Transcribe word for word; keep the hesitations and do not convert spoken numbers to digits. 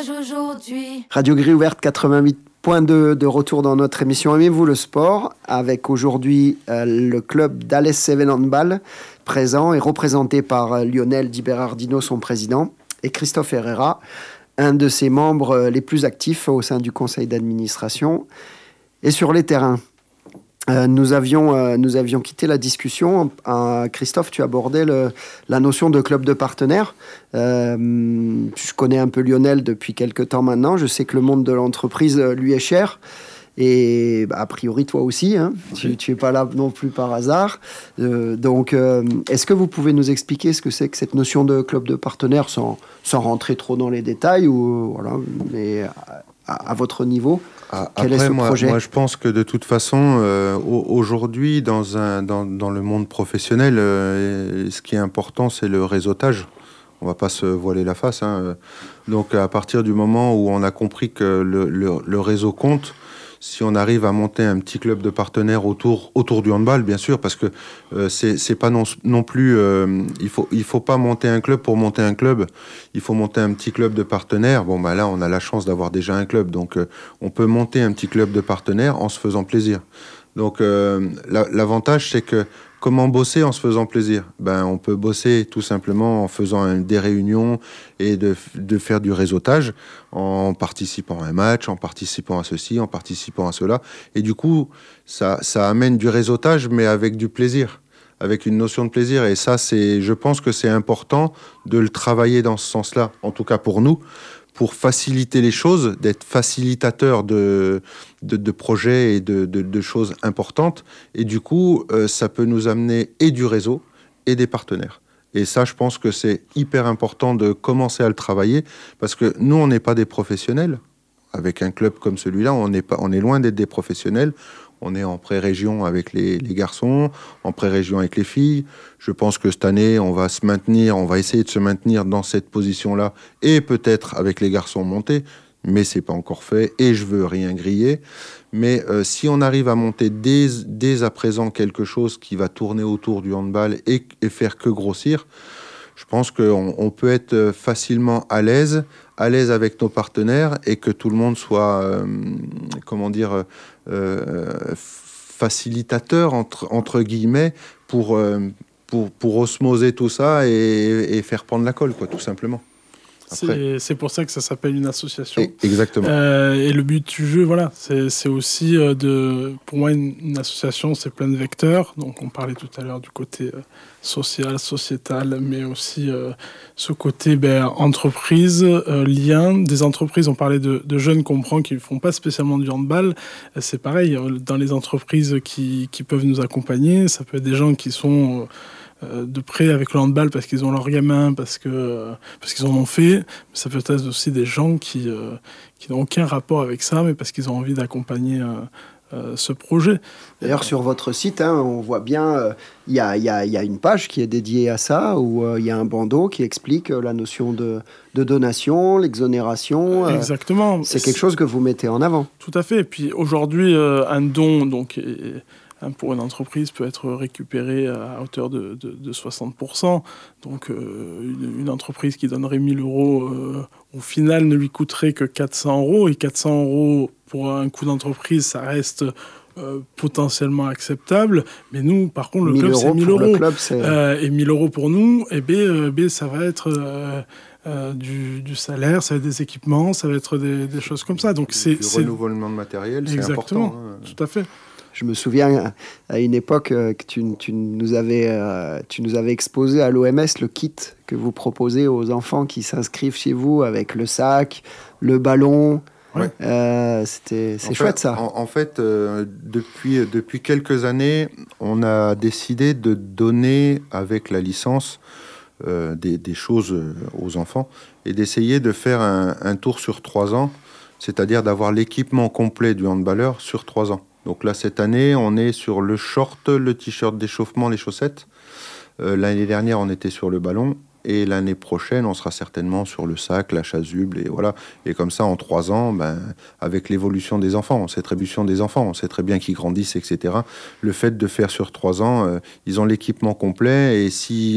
message aujourd'hui. Radio Grille Ouverte quatre-vingt-huit point deux de retour dans notre émission Aimez-vous le sport, avec aujourd'hui euh, le club d'Alès Cévennes Handball présent et représenté par euh, Lionel Di Berardino, son président, et Christophe Herrera, un de ses membres euh, les plus actifs au sein du conseil d'administration. Et sur les terrains, euh, nous, avions, euh, nous avions quitté la discussion. Euh, Christophe, tu abordais le, la notion de club de partenaire. Euh, je connais un peu Lionel depuis quelques temps maintenant. Je sais que le monde de l'entreprise euh, lui est cher. Et bah, a priori, toi aussi, hein, oui. Tu n'es pas là non plus par hasard. Euh, donc, euh, est-ce que vous pouvez nous expliquer ce que c'est que cette notion de club de partenaire sans, sans rentrer trop dans les détails ou, voilà, mais à, à votre niveau? Ah, Quel après, est ce moi, projet? moi, je pense que de toute façon, euh, aujourd'hui, dans, un, dans, dans le monde professionnel, euh, ce qui est important, c'est le réseautage. On ne va pas se voiler la face. Hein. Donc, à partir du moment où on a compris que le, le, le réseau compte, si on arrive à monter un petit club de partenaires autour, autour du handball, bien sûr, parce que euh, c'est, c'est pas non, non plus... Euh, il faut, il faut pas monter un club pour monter un club. Il faut monter un petit club de partenaires. Bon, bah là, on a la chance d'avoir déjà un club. Donc, euh, on peut monter un petit club de partenaires en se faisant plaisir. Donc, euh, la, l'avantage, c'est que comment bosser en se faisant plaisir? Ben, on peut bosser tout simplement en faisant un, des réunions et de, de faire du réseautage, en participant à un match, en participant à ceci, en participant à cela. Et du coup, ça, ça amène du réseautage, mais avec du plaisir, avec une notion de plaisir. Et ça, c'est, je pense que c'est important de le travailler dans ce sens-là, en tout cas pour nous, pour faciliter les choses, d'être facilitateur de, de, de projets et de, de, de choses importantes. Et du coup, euh, ça peut nous amener et du réseau et des partenaires. Et ça, je pense que c'est hyper important de commencer à le travailler, parce que nous, on n'est pas des professionnels. Avec un club comme celui-là, on est, pas, on est loin d'être des professionnels. On est en pré-région avec les, les garçons, en pré-région avec les filles. Je pense que cette année, on va se maintenir, on va essayer de se maintenir dans cette position-là, et peut-être avec les garçons monter, mais c'est pas encore fait, et je veux rien griller. Mais euh, si on arrive à monter dès, dès à présent quelque chose qui va tourner autour du handball et, et faire que grossir, je pense qu'on on peut être facilement à l'aise, à l'aise avec nos partenaires, et que tout le monde soit, euh, comment dire, euh, facilitateur, entre, entre guillemets, pour, euh, pour, pour osmoser tout ça et, et faire prendre la colle, quoi, tout simplement. C'est, c'est pour ça que ça s'appelle une association. Et, exactement. Euh, et le but du jeu, voilà, c'est, c'est aussi euh, de... Pour moi, une, une association, c'est plein de vecteurs. Donc, on parlait tout à l'heure du côté euh, social, sociétal, mais aussi euh, ce côté ben, entreprise, euh, lien. Des entreprises, on parlait de, de jeunes qu'on prend qui ne font pas spécialement du handball. C'est pareil, dans les entreprises qui, qui peuvent nous accompagner, ça peut être des gens qui sont... Euh, de près avec le handball parce qu'ils ont leur gamin, parce, que, parce qu'ils en ont fait. Mais ça peut être aussi des gens qui, euh, qui n'ont aucun rapport avec ça, mais parce qu'ils ont envie d'accompagner euh, euh, ce projet. D'ailleurs, sur votre site, hein, on voit bien, il euh, y, a, y, a, y a une page qui est dédiée à ça, où il euh, y a un bandeau qui explique euh, la notion de, de donation, l'exonération. Euh, Exactement. C'est quelque chose que vous mettez en avant. Tout à fait. Et puis aujourd'hui, euh, un don, donc... est, pour une entreprise, peut être récupéré à hauteur de, de, de soixante pour cent. Donc, euh, une, une entreprise qui donnerait mille euros, euh, au final, ne lui coûterait que quatre cents euros. Et quatre cents euros pour un coût d'entreprise, ça reste euh, potentiellement acceptable. Mais nous, par contre, le club, c'est mille euros. Club, c'est... Euh, et mille euros pour nous, et bien, euh, ben, ça va être... Euh, Euh, du, du salaire, ça va être des équipements, ça va être des, des choses comme ça. Donc du, c'est, du c'est... renouvellement de matériel, c'est Exactement, important. Hein. Tout à fait. Je me souviens à une époque que tu, tu, nous, avais, euh, tu nous avais exposé à l'O M S le kit que vous proposez aux enfants qui s'inscrivent chez vous avec le sac, le ballon. Ouais. Euh, c'était, c'est en chouette fait, ça. En, en fait, euh, depuis, depuis quelques années, on a décidé de donner avec la licence euh, des, des choses aux enfants et d'essayer de faire un, un tour sur trois ans, c'est-à-dire d'avoir l'équipement complet du handballeur sur trois ans. Donc là, cette année, on est sur le short, le t-shirt d'échauffement, les chaussettes. Euh, l'année dernière, on était sur le ballon. Et l'année prochaine, on sera certainement sur le sac, la chasuble, et voilà. Et comme ça, en trois ans, ben, avec l'évolution des enfants, on sait très bien des enfants, on sait très bien qu'ils grandissent, et cetera. Le fait de faire sur trois ans, euh, ils ont l'équipement complet, et si